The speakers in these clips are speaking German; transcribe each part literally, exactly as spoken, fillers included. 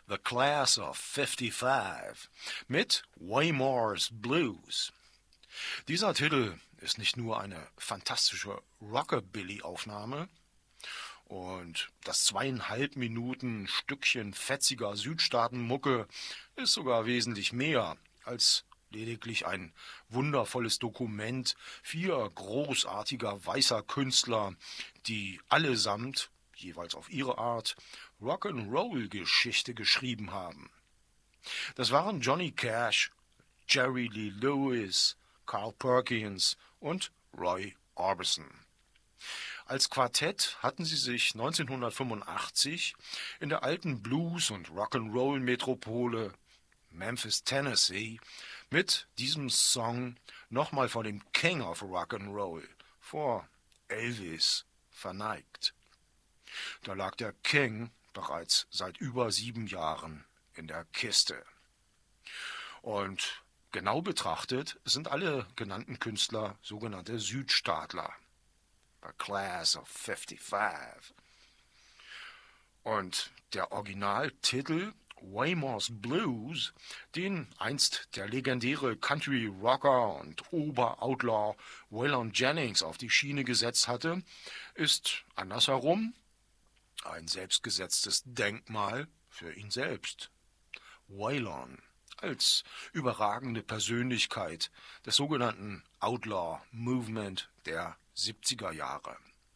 The Class of fifty-five mit Waymore's Blues. Dieser Titel ist nicht nur eine fantastische Rockabilly-Aufnahme und das zweieinhalb Minuten Stückchen fetziger Südstaatenmucke ist sogar wesentlich mehr als lediglich ein wundervolles Dokument vier großartiger weißer Künstler, die allesamt, jeweils auf ihre Art, Rock'n'Roll-Geschichte geschrieben haben. Das waren Johnny Cash, Jerry Lee Lewis, Carl Perkins und Roy Orbison. Als Quartett hatten sie sich neunzehnhundertfünfundachtzig in der alten Blues- und Rock'n'Roll-Metropole Memphis, Tennessee, mit diesem Song nochmal vor dem King of Rock'n'Roll, vor Elvis, verneigt. Da lag der King bereits seit über sieben Jahren in der Kiste. Und genau betrachtet sind alle genannten Künstler sogenannte Südstaatler. The Class of fifty-five. Und der Originaltitel Waymore's Blues, den einst der legendäre Country-Rocker und Ober-Outlaw Waylon Jennings auf die Schiene gesetzt hatte, ist andersherum ein selbstgesetztes Denkmal für ihn selbst. Waylon als überragende Persönlichkeit des sogenannten Outlaw Movement der siebziger Jahre.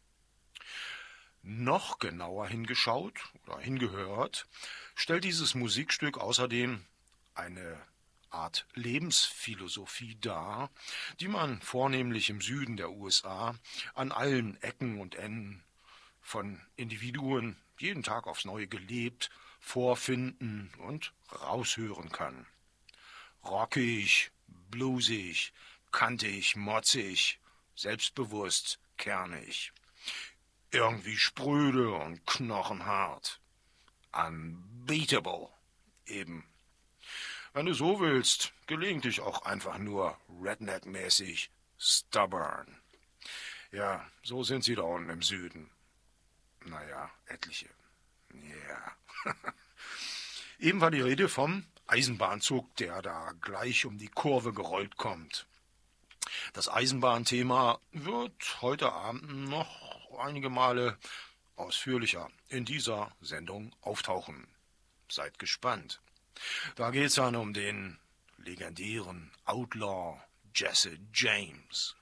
Noch genauer hingeschaut oder hingehört, stellt dieses Musikstück außerdem eine Art Lebensphilosophie dar, die man vornehmlich im Süden der U S A an allen Ecken und Enden von Individuen jeden Tag aufs Neue gelebt, vorfinden und raushören kann. Rockig, bluesig, kantig, motzig, selbstbewusst, kernig. Irgendwie spröde und knochenhart. Unbeatable, eben. Wenn du so willst, gelegentlich auch einfach nur Redneck-mäßig stubborn. Ja, so sind sie da unten im Süden. Naja, etliche. Ja. Eben war die Rede vom Eisenbahnzug, der da gleich um die Kurve gerollt kommt. Das Eisenbahnthema wird heute Abend noch einige Male ausführlicher in dieser Sendung auftauchen. Seid gespannt. Da geht es dann um den legendären Outlaw Jesse James.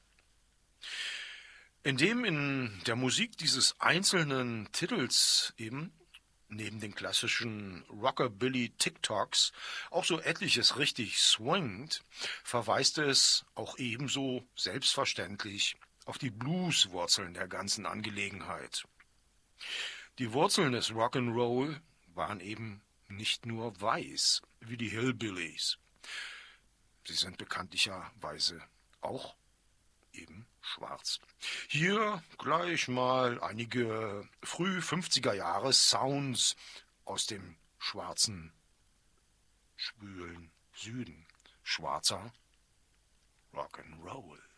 In dem in der Musik dieses einzelnen Titels eben neben den klassischen Rockabilly-TikToks auch so etliches richtig swingt, verweist es auch ebenso selbstverständlich auf die Blues-Wurzeln der ganzen Angelegenheit. Die Wurzeln des Rock'n'Roll waren eben nicht nur weiß, wie die Hillbillies. Sie sind bekanntlicherweise auch eben schwarz. Hier gleich mal einige früh fünfziger Jahre Sounds aus dem schwarzen, schwülen Süden. Schwarzer Rock'n'Roll.